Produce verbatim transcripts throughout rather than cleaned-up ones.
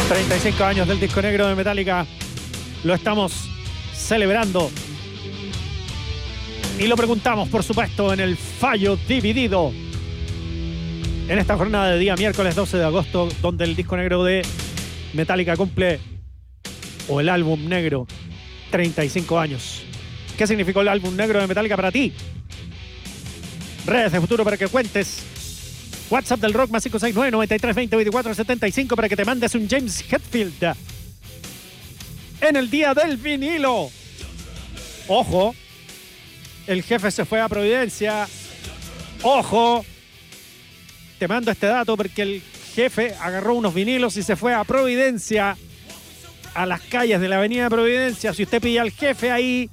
treinta y cinco años del disco negro de Metallica. Lo estamos celebrando. Y lo preguntamos, por supuesto, en el fallo dividido. En esta jornada de día miércoles doce de agosto, donde el disco negro de Metallica cumple, o el álbum negro, treinta y cinco años. ¿Qué significó el álbum negro de Metallica para ti? Redes de futuro para que cuentes. WhatsApp del rock más cinco seis nueve, nueve tres dos cero, veinticuatro setenta y cinco para que te mandes un James Hetfield en el día del vinilo. Ojo, el jefe se fue a Providencia. Ojo, te mando este dato porque el jefe agarró unos vinilos y se fue a Providencia, a las calles de la avenida Providencia. Si usted pilla al jefe ahí,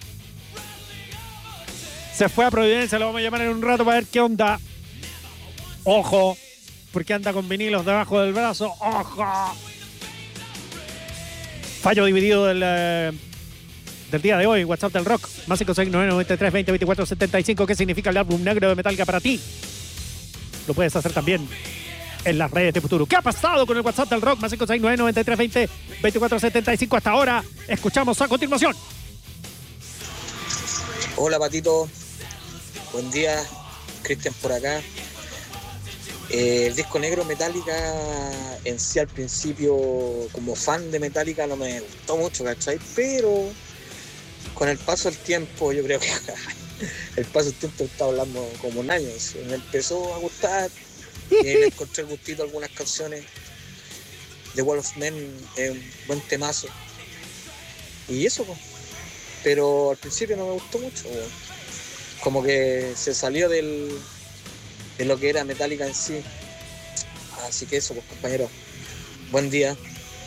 se fue a Providencia, lo vamos a llamar en un rato para ver qué onda. Ojo, porque anda con vinilos debajo del brazo. ¡Ojo! Fallo dividido del, eh, del día de hoy. WhatsApp del rock. Más cinco seis nueve, nueve tres dos cero, veinticuatro setenta y cinco. ¿Qué significa el álbum negro de Metallica para ti? Lo puedes hacer también en las redes de futuro. ¿Qué ha pasado con el WhatsApp del rock? Más cinco seis nueve, nueve tres dos cero, veinticuatro setenta y cinco. Hasta ahora. Escuchamos a continuación. Hola, Patito. Buen día. Cristian por acá. Eh, el disco negro Metallica en sí al principio, como fan de Metallica, no me gustó mucho, ¿cachai? Pero con el paso del tiempo, yo creo que el paso del tiempo está hablando como un año, ¿sí? Me empezó a gustar, eh, le encontré el gustito a algunas canciones. The Wall of Men es un buen temazo. Y eso, pues. Pero al principio no me gustó mucho, pues. Como que se salió del... de lo que era Metallica en sí. Así que eso, pues, compañeros. Buen día.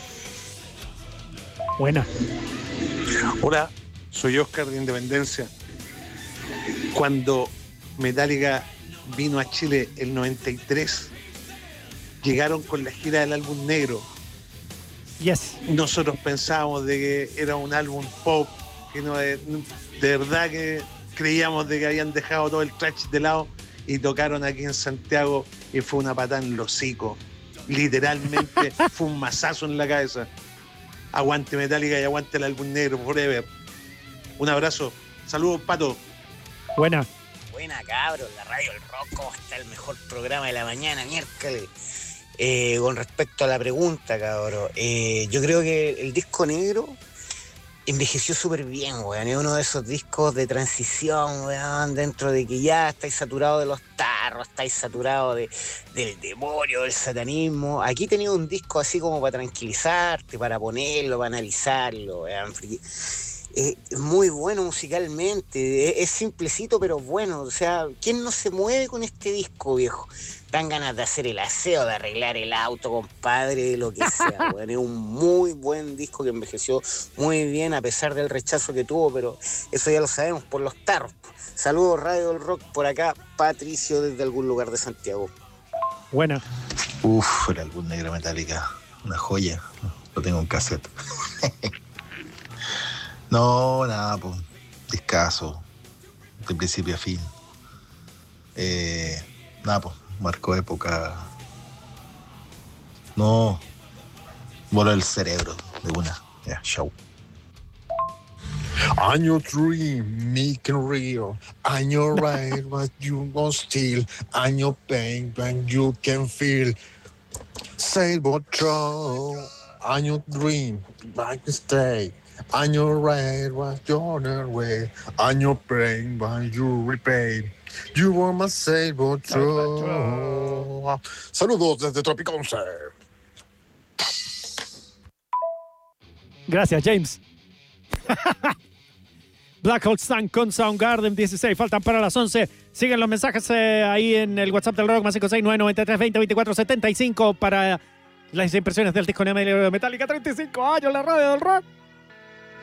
Buena. Hola, soy Oscar de Independencia. Cuando Metallica vino a Chile el noventa y tres, llegaron con la gira del álbum negro. Yes. Nosotros pensábamos de que era un álbum pop, que no de, de verdad que creíamos de que habían dejado todo el trash de lado. Y tocaron aquí en Santiago y fue una patada en los hocicos. Literalmente fue un mazazo en la cabeza. Aguante Metallica y aguante el álbum negro forever. Un abrazo. Saludos, Pato. Buena. Buena, cabros. La radio El Rock está el mejor programa de la mañana, miércoles. Eh, con respecto a la pregunta, cabrón. Eh, yo creo que el disco negro envejeció súper bien, weón. Es uno de esos discos de transición, weón, dentro de que ya estáis saturados de los tarros, estáis saturados de, del demonio, del satanismo. Aquí tenía un disco así como para tranquilizarte, para ponerlo, para analizarlo, weón. Es muy bueno musicalmente, es, es simplecito pero bueno. O sea, ¿quién no se mueve con este disco, viejo? Dan ganas de hacer el aseo, de arreglar el auto, compadre, de lo que sea, weón. Es un muy buen disco que envejeció muy bien a pesar del rechazo que tuvo, pero eso ya lo sabemos por los tarros. Saludos, Radio del Rock, por acá, Patricio desde algún lugar de Santiago. Buena. Uf, el álbum negro Metallica, una joya, lo tengo en cassette. No, nada, pues, discazo, de principio a fin. Eh, nada, pues, marcó época. No, voló el cerebro de una. Ya, yeah, show. I'm your dream, make it real. I'm your right, what you gon' steal. I'm your pain, when you can feel. Sailboat troll, I'm your dream, back to stay. I'm your right, what you're way. I'm your pain, when you repay. You were my sailboat troll. Saludos desde Tropiconce. Gracias, James. Black Hole Sun con Soundgarden dieciséis. Faltan para las once. Siguen los mensajes eh, ahí en el WhatsApp del rock. Más cinco seis nueve, nueve tres dos cero, veinticuatro setenta y cinco para las impresiones del disco negro de Metallica. treinta y cinco años, la radio del rock.